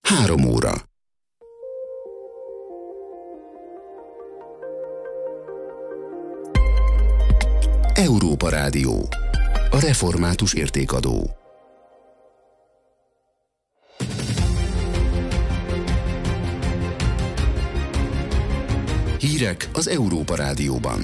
3 óra. Európa Rádió. A református értékadó. Hírek az Európa Rádióban.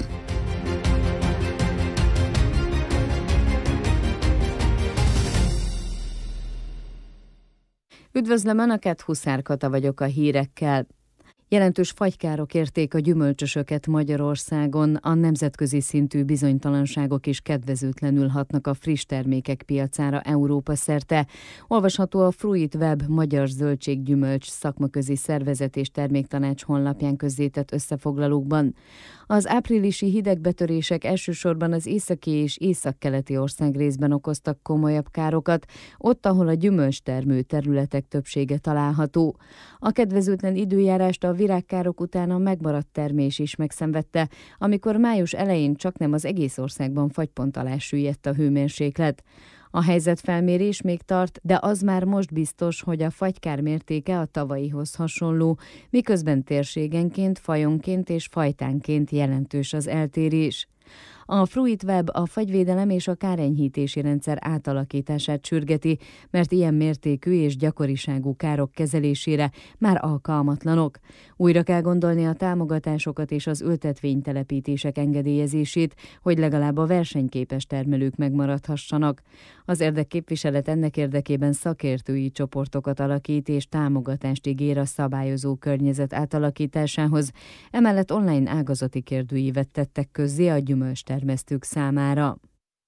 Üdvözlöm Önöket, Huszár Kata vagyok a hírekkel. Jelentős fagykárok érték a gyümölcsösöket Magyarországon, a nemzetközi szintű bizonytalanságok is kedvezőtlenül hatnak a friss termékek piacára Európa szerte. Olvasható a Fruit Web Magyar Zöldséggyümölcs szakmaközi szervezet és terméktanács honlapján közzétett összefoglalókban. Az áprilisi hidegbetörések elsősorban az északi és északkeleti országrészben okoztak komolyabb károkat, ott, ahol a gyümölcstermő területek többsége található. A kedvezőtlen időjárást a virágkárok után a megmaradt termés is megszenvedte, amikor május elején csaknem az egész országban fagypont alá süllyedt a hőmérséklet. A helyzetfelmérés még tart, de az már most biztos, hogy a fagykár mértéke a tavalyihoz hasonló, miközben térségenként, fajonként és fajtánként jelentős az eltérés. A Fruit Web a fagyvédelem és a kárenyhítési rendszer átalakítását sürgeti, mert ilyen mértékű és gyakoriságú károk kezelésére már alkalmatlanok. Újra kell gondolni a támogatásokat és az ültetvénytelepítések engedélyezését, hogy legalább a versenyképes termelők megmaradhassanak. Az érdekképviselet ennek érdekében szakértői csoportokat alakít és támogatást ígér a szabályozó környezet átalakításához. Emellett online ágazati kérdőívet tettek közzé a gyümölcstermesztők számára.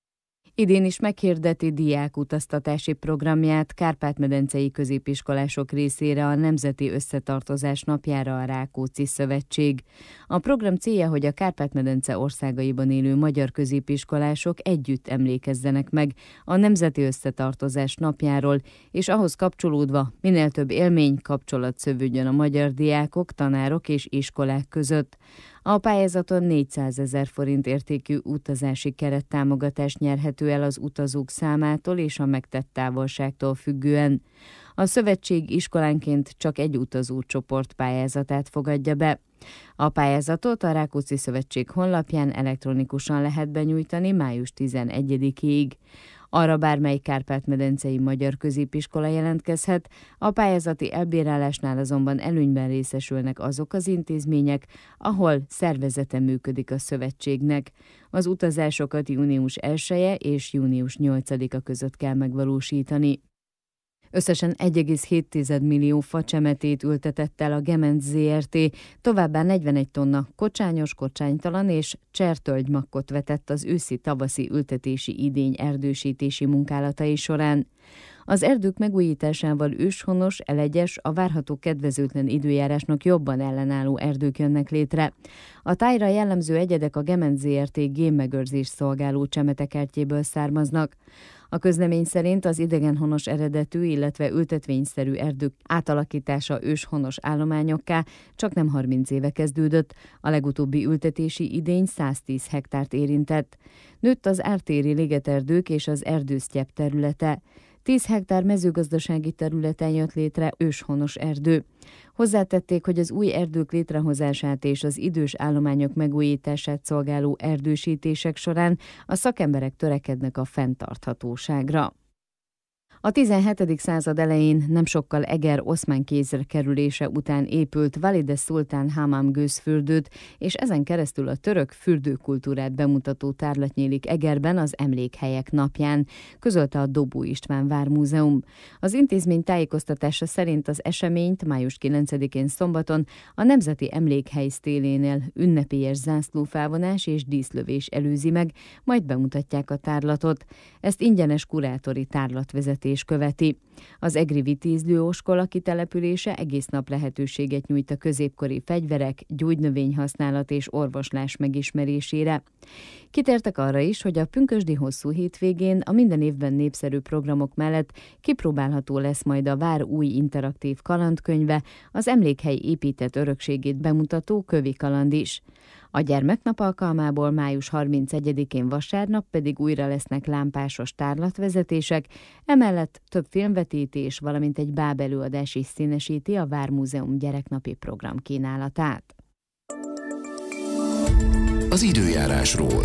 Idén is meghirdeti diákutaztatási programját Kárpát-medencei középiskolások részére a Nemzeti Összetartozás napjára a Rákóczi Szövetség. A program célja, hogy a Kárpát-medence országaiban élő magyar középiskolások együtt emlékezzenek meg a Nemzeti Összetartozás napjáról, és ahhoz kapcsolódva minél több élmény, kapcsolat szövődjön a magyar diákok, tanárok és iskolák között. A pályázaton 400 000 forint értékű utazási kerettámogatást nyerhető el az utazók számától és a megtett távolságtól függően. A szövetség iskolánként csak egy utazócsoport pályázatát fogadja be. A pályázatot a Rákóczi Szövetség honlapján elektronikusan lehet benyújtani május 11-ig. Arra bármely kárpát-medencei magyar középiskola jelentkezhet, a pályázati elbírálásnál azonban előnyben részesülnek azok az intézmények, ahol szervezete működik a szövetségnek. Az utazásokat június 1-e és június 8-a között kell megvalósítani. Összesen 1,7 millió facsemetét ültetett el a Gemenc Zrt., továbbá 41 tonna kocsányos, kocsánytalan és csertölgymakkot vetett az őszi-tavaszi ültetési idény erdősítési munkálatai során. Az erdők megújításával őshonos, elegyes, a várható kedvezőtlen időjárásnak jobban ellenálló erdők jönnek létre. A tájra jellemző egyedek a Gemenc Zrt. Gémmegőrzés szolgáló csemetekertjéből származnak. A közlemény szerint az idegenhonos eredetű, illetve ültetvényszerű erdők átalakítása őshonos állományokká csaknem 30 éve kezdődött, a legutóbbi ültetési idény 110 hektárt érintett. Nőtt az ártéri ligeterdők és az erdősztyepp területe. 10 hektár mezőgazdasági területen jött létre őshonos erdő. Hozzátették, hogy az új erdők létrehozását és az idős állományok megújítását szolgáló erdősítések során a szakemberek törekednek a fenntarthatóságra. A 17. század elején nem sokkal Eger oszmán kézre kerülése után épült Valide Szultán Hamam gőzfürdőt, és ezen keresztül a török fürdőkultúrát bemutató tárlat nyílik Egerben az Emlékhelyek napján, közölte a Dobó István Vármúzeum. Az intézmény tájékoztatása szerint az eseményt május 9-én szombaton a Nemzeti Emlékhely sztélénél ünnepélyes zászlófelvonás és díszlövés előzi meg, majd bemutatják a tárlatot. Ezt ingyenes kurátori tárlatvezetés követi. Az egri vitézlő oskola kitelepülése egész nap lehetőséget nyújt a középkori fegyverek, gyógynövényhasználat és orvoslás megismerésére. Kitértek arra is, hogy a pünkösdi hosszú hétvégén a minden évben népszerű programok mellett kipróbálható lesz majd a vár új interaktív kalandkönyve, az emlékhely épített örökségét bemutató kövi kaland is. A gyermeknap alkalmából május 31-én vasárnap pedig újra lesznek lámpásos tárlatvezetések, emellett több filmvetítés, valamint egy bábelőadás is színesíti a Vármúzeum gyereknapi program kínálatát. Az időjárásról.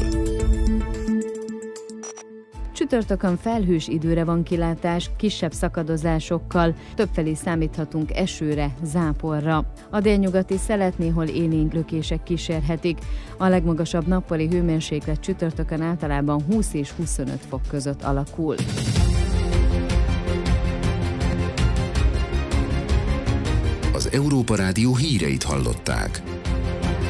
Csütörtökön felhős időre van kilátás, kisebb szakadozásokkal, többfelé számíthatunk esőre, záporra. A délnyugati szelet néhol élénk lökések kísérhetik. A legmagasabb nappali hőmérséklet csütörtökön általában 20 és 25 fok között alakul. Az Európa Rádió híreit hallották.